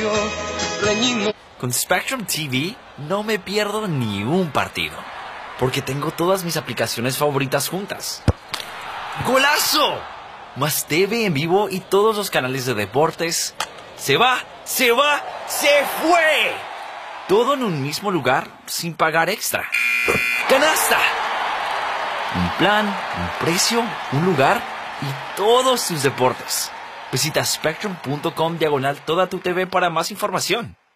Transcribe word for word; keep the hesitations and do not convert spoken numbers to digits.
reñimos. Con Spectrum T V no me pierdo ni un partido, porque tengo todas mis aplicaciones favoritas juntas. ¡Golazo! Más T V en vivo y todos los canales de deportes. ¡Se va! ¡Se va! ¡Se fue! Todo en un mismo lugar sin pagar extra. ¡Canasta! Un plan, un precio, un lugar y todos tus deportes. Visita spectrum punto com diagonal toda tu T V para más información.